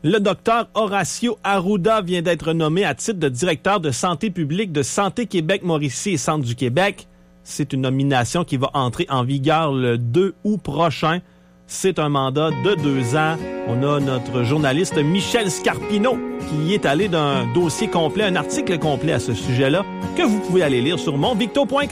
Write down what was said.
Le docteur Horacio Arruda vient d'être nommé à titre de directeur de santé publique de Santé Québec Mauricie et Centre du Québec. C'est une nomination qui va entrer en vigueur le 2 août prochain. C'est un mandat de 2 ans. On a notre journaliste Michel Scarpino qui y est allé d'un dossier complet, un article complet à ce sujet-là que vous pouvez aller lire sur montvicto.com.